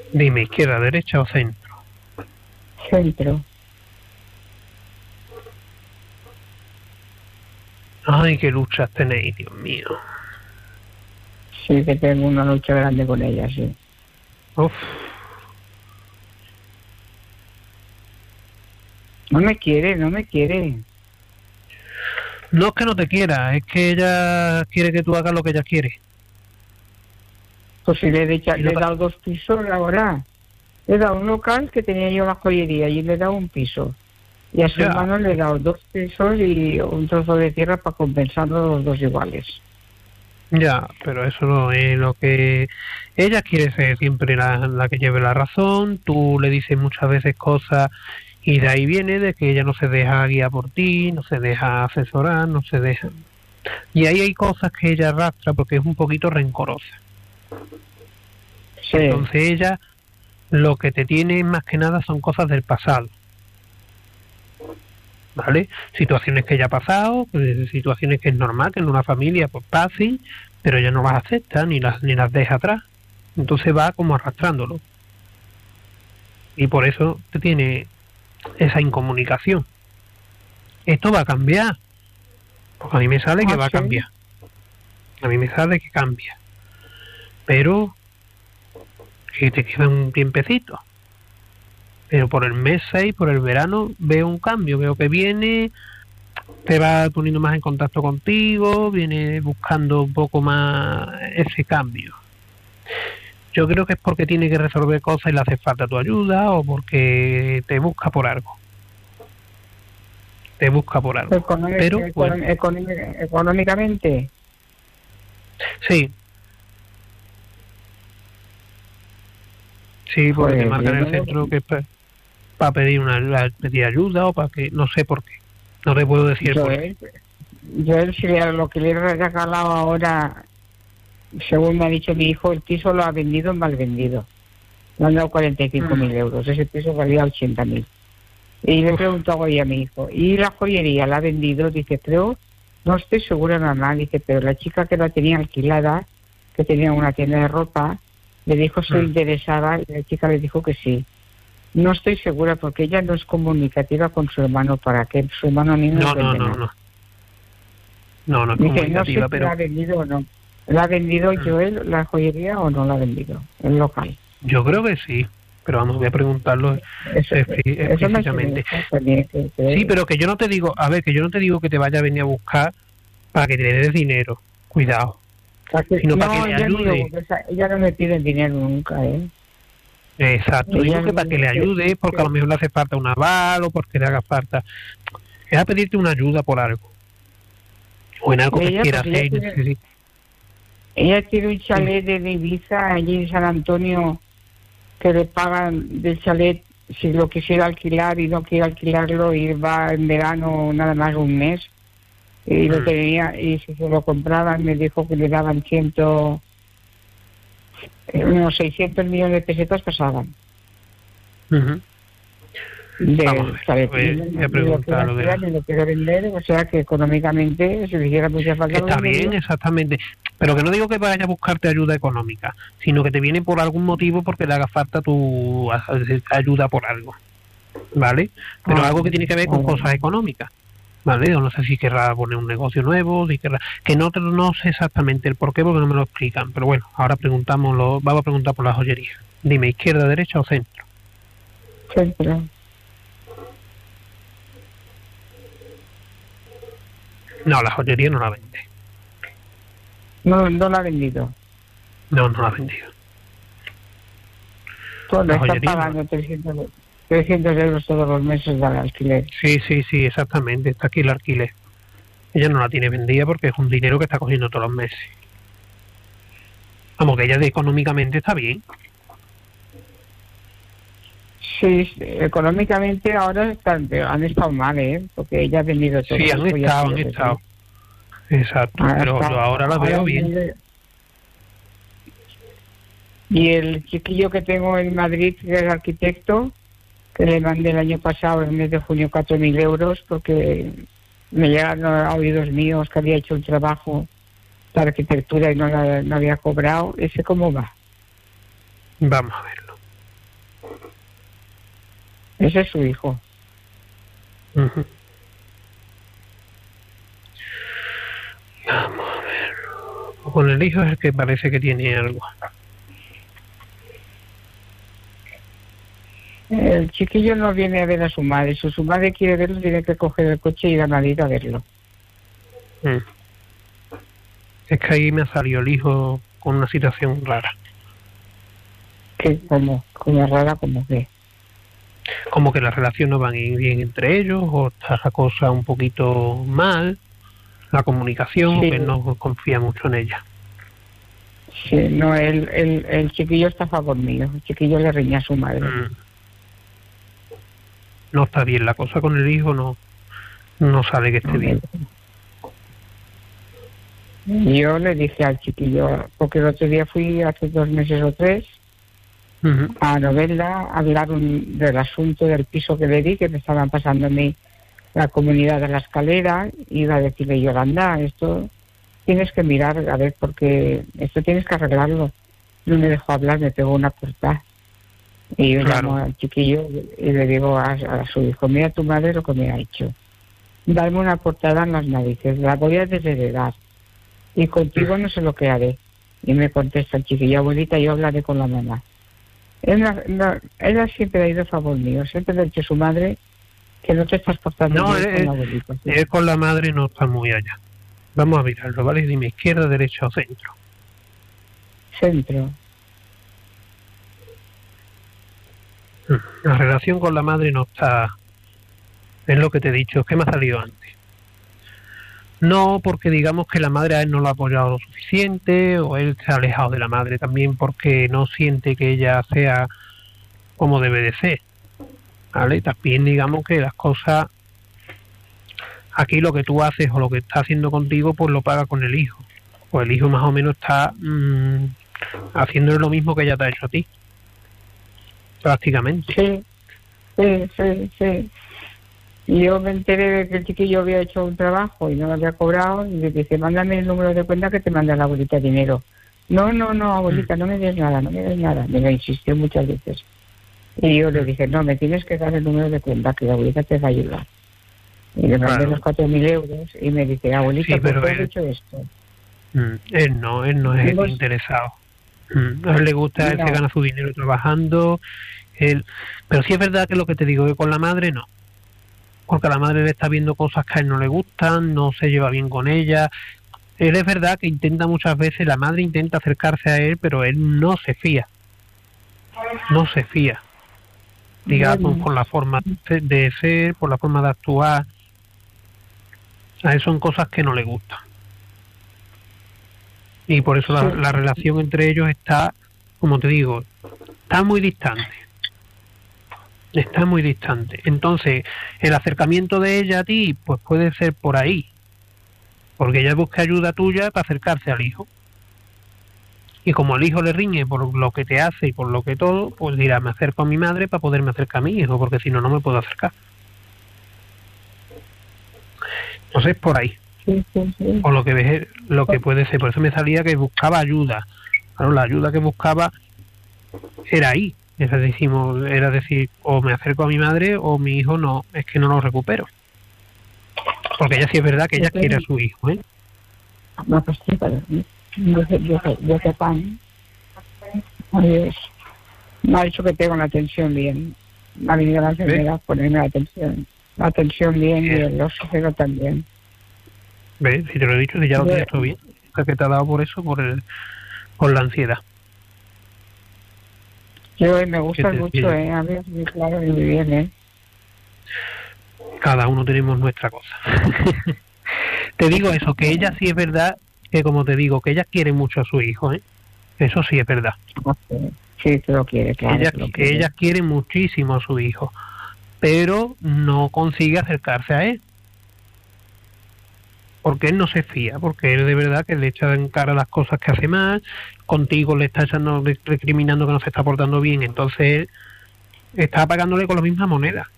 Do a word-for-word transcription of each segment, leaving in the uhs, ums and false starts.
Dime, izquierda, derecha o centro. Centro. Ay, qué luchas tenéis, Dios mío. Sí, que tengo una lucha grande con ella, sí. Uf. No me quiere, no me quiere. No es que no te quiera, es que ella quiere que tú hagas lo que ella quiere. Pues si le he, hecho, Y le no he dado dos pisos ahora. Le he dado un local que tenía yo la joyería y le he dado un piso. Y a su ya, hermano le he dado dos pisos y un trozo de tierra para compensarlo los dos iguales. ya, pero eso no es lo que... Ella quiere ser siempre la, la que lleve la razón, tú le dices muchas veces cosas y de ahí viene de que ella no se deja guiar por ti, no se deja asesorar, no se deja... Y ahí hay cosas que ella arrastra porque es un poquito rencorosa. Sí. Entonces ella lo que te tiene más que nada son cosas del pasado. ¿Vale? Situaciones que ya ha pasado, pues, situaciones que es normal que en una familia pues pasen, pero ella no las acepta ni las ni las deja atrás. Entonces va como arrastrándolo. Y por eso te tiene esa incomunicación. Esto va a cambiar. Porque a mí me sale que Ah, va a sí. cambiar. A mí me sale que cambia. Pero que te queda un tiempecito. Pero por el mes seis, por el verano, veo un cambio. Veo que viene, te va poniendo más en contacto contigo, viene buscando un poco más ese cambio. Yo creo que es porque tiene que resolver cosas y le hace falta tu ayuda o porque te busca por algo. Te busca por algo. Económic, Pero, econ, bueno, económic, económicamente. sí. Sí, porque Pues, te marcan en yo el no, centro que es para pa pedir una pedir ayuda o para que, no sé por qué. No te puedo decir yo, por qué. yo él, si le- lo que le he regalado ahora, según me ha dicho mi hijo, el piso lo ha vendido mal vendido. Le han dado cuarenta y cinco mil euros. Ese piso valía ochenta mil. Y le he preguntado hoy a mi hijo, ¿y la joyería la ha vendido? Dice, pero no estoy segura, mamá. Dice, pero la chica que la tenía alquilada, que tenía una tienda de ropa, le dijo si Mm. interesaba y la chica le dijo que sí. No estoy segura porque ella no es comunicativa con su hermano para que su hermano ni no No, no, vende no, nada. no. No, no es Dice, no sé comunicativa, si pero... la ha vendido o no. ¿La ha vendido Mm. Joel la joyería o no la ha vendido? El local. Yo creo que sí, pero vamos, voy a preguntarlo Eso, explí- eso me explícitamente. interesa también. Que, que, Sí, pero que yo no te digo, a ver, que yo no te digo que te vaya a venir a buscar para que te des dinero, cuidado, para que, sino no, para que le ella, ayude. digo, esa, ella no me pide dinero nunca, ¿eh? Exacto, Ella digo que no para que me le dice ayude, porque que- a lo mejor le hace falta un aval o porque le haga falta. Es a pedirte una ayuda por algo, o en algo que ella, quiera pues ella hacer y tiene, necesita. ella tiene un chalet de Ibiza allí en San Antonio que le pagan del chalet si lo quisiera alquilar y no quiere alquilarlo y va en verano nada más un mes y lo Mm. tenía y si se lo compraban me dijo que le daban ciento eh, unos seiscientos millones de pesetas pasaban Ujú. de Vamos a ver, chalet. voy Ni a lo quiere preguntarlo de alquilar la... ni lo quiere vender, o sea que económicamente si le hiciera mucha falta lo Está bien, vendería. exactamente. Pero que no digo que vaya a buscarte ayuda económica, sino que te viene por algún motivo porque le haga falta tu a- ayuda por algo. ¿Vale? Pero Ah, algo que tiene que ver con vale. cosas económicas. ¿Vale? O no sé si querrá poner un negocio nuevo, si querrá... Que no, te- no sé exactamente el por qué porque no me lo explican. Pero bueno, ahora preguntamos lo, vamos a preguntar por la joyería. Dime, ¿izquierda, derecha o centro? Centro. No, la joyería no la vende. No, no la ha vendido. No, no la ha vendido. Pues le La están joyería no. pagando trescientos, trescientos euros todos los meses del alquiler. Sí, sí, sí, exactamente. Está aquí el alquiler. Ella no la tiene vendida porque es un dinero que está cogiendo todos los meses. Vamos, que ella de, económicamente está bien. Sí, económicamente ahora están, han estado mal, ¿eh? Porque ella ha vendido todo. Sí, han Pues ya estado, sí, han ya sí. estado. Exacto, Ha pero estado- yo ahora la veo bien. viene- Y el chiquillo que tengo en Madrid, que es arquitecto, que le mandé el año pasado, en el mes de junio, cuatro mil euros, porque me llegaron a oídos míos que había hecho un trabajo de arquitectura y no, la, no había cobrado. ¿Ese cómo va? Vamos a verlo. Ese es su hijo. Uh-huh. Vamos a ver. Con el hijo es el que parece que tiene algo. El chiquillo no viene a ver a su madre. Si su madre quiere verlo, tiene que coger el coche y ir a Madrid a verlo. Mm. Es que ahí me ha salido el hijo con una situación rara. ¿Qué? ¿Cómo? ¿Cómo rara? ¿Cómo qué? Como que las relaciones no van bien entre ellos, o está la cosa un poquito mal, la comunicación, Sí. o que no confía mucho en ella. Sí, no, el, el, el chiquillo está a favor mío. El chiquillo le riña a su madre. Mm. No está bien la cosa con el hijo, no, no sale que esté bien. Yo le dije al chiquillo, porque el otro día fui hace dos meses o tres Uh-huh. a Novelda a hablar un, del asunto del piso que le di, que me estaban pasando a mí la comunidad de la escalera. Iba a decirle, Yolanda, esto tienes que mirar, a ver, porque esto tienes que arreglarlo. No me dejó hablar, me pegó una portada. Y yo Claro. llamo al chiquillo y le digo a, a su hijo, mira tu madre lo que me ha hecho. Darme una portada en las narices, la voy a desheredar. Y contigo no sé lo que haré. Y me contesta el chiquillo, abuelita, yo hablaré con la mamá. Él, no, no, ella siempre ha ido a favor mío, siempre le ha dicho a su madre que no te estás portando No, bien él, con la abuelita. ¿Sí? él con la madre no está muy allá. Vamos a mirarlo, ¿vale? Dime izquierda, derecha o centro. Centro. La relación con la madre no está... Es lo que te he dicho, es que me ha salido antes. No porque digamos que la madre a él no lo ha apoyado lo suficiente, o él se ha alejado de la madre también porque no siente que ella sea como debe de ser, ¿vale? También digamos que las cosas, aquí lo que tú haces o lo que está haciendo contigo, pues lo paga con el hijo. Pues el hijo más o menos está mmm, haciéndole lo mismo que ella te ha hecho a ti, prácticamente. Sí, sí, sí, sí. Y yo me enteré de que el chiquillo había hecho un trabajo y no lo había cobrado, y le dije, mándame el número de cuenta que te manda la abuelita dinero. No, no, no, abuelita, no me des nada, no me des nada. Me lo insistió muchas veces. Y yo le dije, no, me tienes que dar el número de cuenta, que la abuelita te va a ayudar. Y le mandé Claro. los cuatro mil euros y me dice, abuelita, Sí, ¿por pero qué has él, hecho esto? mm, él no, él no es el Pues, interesado. Mm, a él le gusta, él no. se gana su dinero trabajando, él, pero sí es verdad que lo que te digo, que con la madre no. Porque a la madre le está viendo cosas que a él no le gustan, no se lleva bien con ella. Él es verdad que intenta muchas veces, la madre intenta acercarse a él, pero él no se fía. No se fía. Digamos, por la forma de ser, por la forma de actuar. A él son cosas que no le gustan. Y por eso la, la relación entre ellos está, como te digo, está muy distante. Está muy distante. Entonces, el acercamiento de ella a ti, pues puede ser por ahí. Porque ella busca ayuda tuya para acercarse al hijo. Y como el hijo le riñe por lo que te hace y por lo que todo, pues dirá, me acerco a mi madre para poderme acercar a mi hijo, porque si no, no me puedo acercar. Entonces, por ahí. Sí, sí, sí. O lo que ves, lo que puede ser. Por eso me salía que buscaba ayuda. Claro, la ayuda que buscaba era ahí. Era, decimos, era decir, o me acerco a mi madre o mi hijo no, es que no lo recupero. Porque ella sí es verdad que ella quiere a su hijo, ¿eh? No, pues sí, pero yo sé, yo sé, yo sé pan. Oye, me ha dicho que tengo la tensión bien. Me ha venido la enfermedad, ponerme la tensión. La tensión bien y el oxígeno también. ¿Ves? Si te lo he dicho, si ya lo tienes todo bien. ¿Qué te ha dado por eso? Por el, por la ansiedad. Yo me gusta mucho, ¿eh? A ver, muy claro y muy bien, ¿eh? Cada uno tenemos nuestra cosa. Te digo eso, que ella sí es verdad, que como te digo, que ella quiere mucho a su hijo, ¿eh? Eso sí es verdad. Sí, que lo quiere, claro. Ella, que lo quiere. ella quiere muchísimo a su hijo, pero no consigue acercarse a él. Porque él no se fía, porque él de verdad que le echa en cara las cosas que hace mal, contigo le está echando, recriminando que no se está portando bien, entonces él está pagándole con la misma moneda.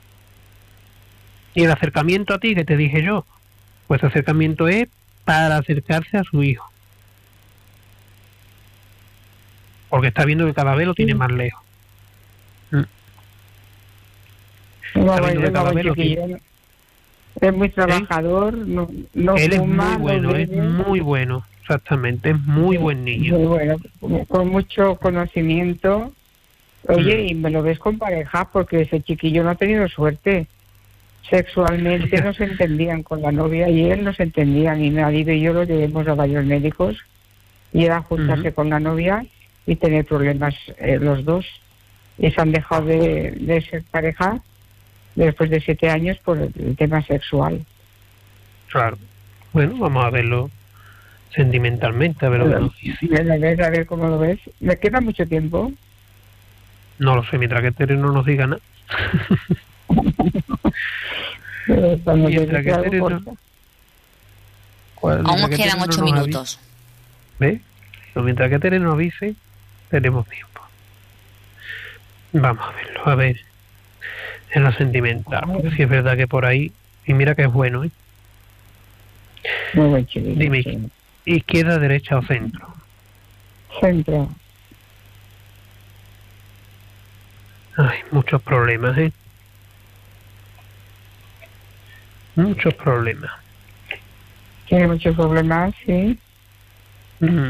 Y el acercamiento a ti, que te dije yo, pues el acercamiento es para acercarse a su hijo. Porque está viendo que cada vez lo tiene más lejos. No, sabiendo que no, cada no, vez lo tiene. chiquillo es muy trabajador, no, no Él es fuma, muy bueno, no es bebe. muy bueno, exactamente, es muy buen niño. Muy bueno, con mucho conocimiento. Oye, Mm. y me lo ves con pareja, porque ese chiquillo no ha tenido suerte. Sexualmente no se entendían con la novia y él no se entendían, y mi marido y yo lo llevamos a varios médicos y era juntarse Ujú. con la novia y tener problemas eh, los dos. Y se han dejado de, de ser pareja después de siete años por el tema sexual. Claro. Bueno, vamos a verlo sentimentalmente, a ver lo que nos dice. ¿Me lo ves? A ver cómo lo ves. ¿Me queda mucho tiempo? No lo sé, mientras que Tere no nos diga nada. Eh, Cuando te Mientras dice que algo, Tere no, corta. cual- Aún mientras nos que quedan Tere no ocho nos avise, minutos. ¿ves? Pero mientras que Tere nos avise, tenemos tiempo. Vamos a verlo, a ver. En la sentimental, porque sí es verdad que por ahí, y mira que es bueno, ¿eh? Muy buen chiquillo. Dime, Sí. izquierda, derecha o centro. Centro. Hay muchos problemas, ¿eh? Muchos problemas. Tiene muchos problemas, sí. Mm.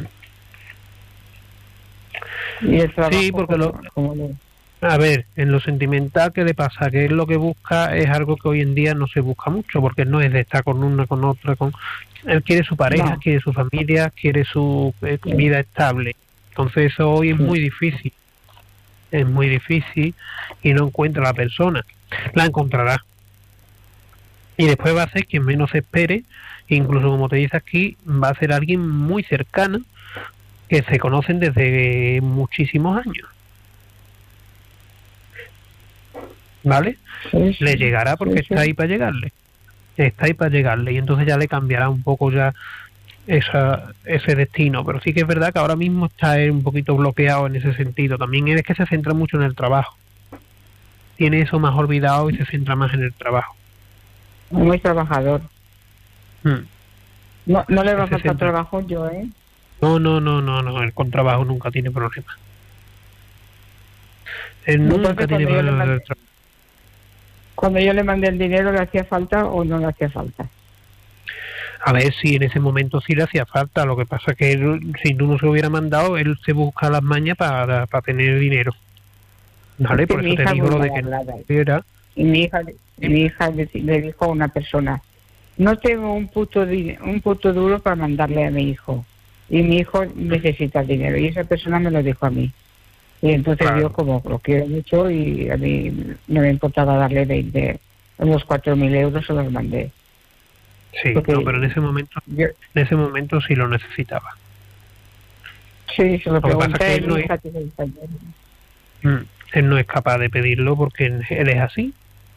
Y el trabajo, Sí, porque lo, como, como lo- a ver, en lo sentimental, ¿qué le pasa? Que él lo que busca es algo que hoy en día no se busca mucho, porque no es de estar con una, con otra, con... Él quiere su pareja, No. quiere su familia, quiere su eh, Sí. vida estable. Entonces eso hoy es Sí. muy difícil. Es muy difícil y no encuentra a la persona. La encontrará. Y después va a ser quien menos se espere, incluso como te dice aquí, va a ser alguien muy cercano, que se conocen desde muchísimos años. ¿Vale? Sí, sí. Le llegará porque Sí, sí. está ahí para llegarle. Está ahí para llegarle y entonces ya le cambiará un poco ya esa, ese destino. Pero sí que es verdad que ahora mismo está él un poquito bloqueado en ese sentido. También es que se centra mucho en el trabajo. Tiene eso más olvidado y se centra más en el trabajo. Muy trabajador. Mm. No, no le va a Ese faltar centro. trabajo yo, ¿eh? No, no, no, no, no. Él con trabajo nunca tiene problemas. Él nunca Entonces, tiene cuando yo le problemas mandé- del trabajo. Cuando yo le mandé el dinero, ¿le hacía falta o no le hacía falta? A ver si en ese momento sí le hacía falta. Lo que pasa es que él, si tú no se lo hubiera mandado, él se busca las mañas para, para tener dinero. ¿Vale? Es que Por mi eso te hija es digo muy lo de mal que hablada. no era. Y mi hija, mi hija le, le dijo a una persona, no tengo un puto, di- un puto duro para mandarle a mi hijo. Y mi hijo necesita dinero. Y esa persona me lo dijo a mí. Y entonces Claro. yo, como lo quiero mucho, y a mí no me importaba darle veinte, unos cuatro mil euros, se los mandé. Sí, Porque no, pero en ese momento, yo, en ese momento sí lo necesitaba. sí, se lo Lo que pasa pregunté es que a él no mi es- hija, tiene el taller. Mm, Él no es capaz de pedirlo porque él es así.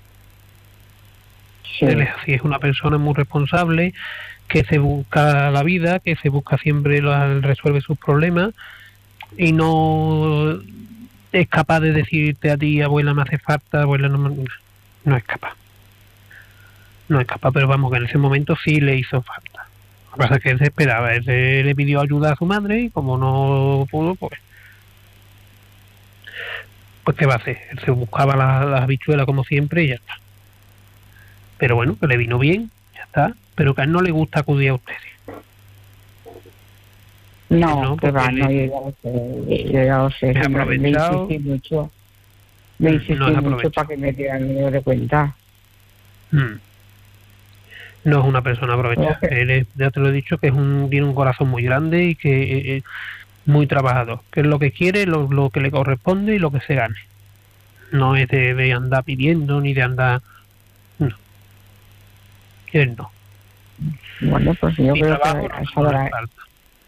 Sí. Él es así, es una persona muy responsable, que se busca la vida, que se busca siempre, la- resuelve sus problemas y no es capaz de decirte a ti, abuela, me hace falta, abuela, no, me-". No es capaz. No es capaz, pero vamos, que en ese momento sí le hizo falta. Lo que pasa es que él se esperaba, él se- le pidió ayuda a su madre y como no pudo, pues pues ¿qué va a hacer? Él se buscaba las la habichuelas como siempre y ya está. Pero bueno, que le vino bien, ya está. Pero que a él no le gusta acudir a ustedes. No, no, que porque va, le- no, yo ya lo sé, yo ya lo sé. Me he Le aprovechado. insistí mucho, le Mm, insistí no es mucho aprovechado. para que me dieran el número de cuenta. Mm. No es una persona aprovechada. Ok. Él es, ya te lo he dicho, que es un, tiene un corazón muy grande y que eh, eh, muy trabajador. Que es lo que quiere, lo, lo que le corresponde y lo que se gane. No es de, de andar pidiendo ni de andar... No. Él no. Bueno, pues yo Mi creo trabajo que no, no sabrá. le falta.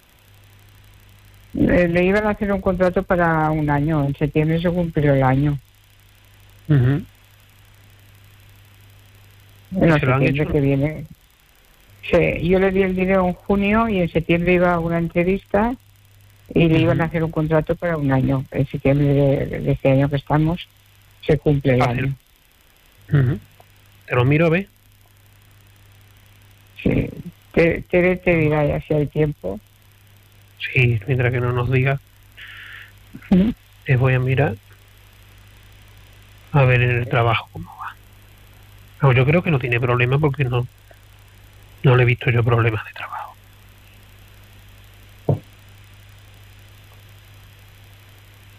Le, le iban a hacer un contrato para un año, en septiembre se cumplió el año. Ujú. En se lo han septiembre hecho? que viene. Sí, yo le di el dinero en junio y en septiembre iba a una entrevista y le iban a Ujú. hacer un contrato para un año. En septiembre de, de este año que estamos se cumple el Fácil. año. Ujú. Te lo miro, ¿ves? Sí. Te, te, te dirá ya si hay tiempo. Sí, mientras que no nos diga, Ujú. les voy a mirar a ver en el trabajo cómo va. No, yo creo que no tiene problema porque no, no le he visto yo problemas de trabajo.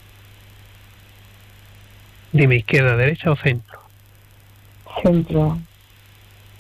Dime, izquierda, derecha o centro. Centro.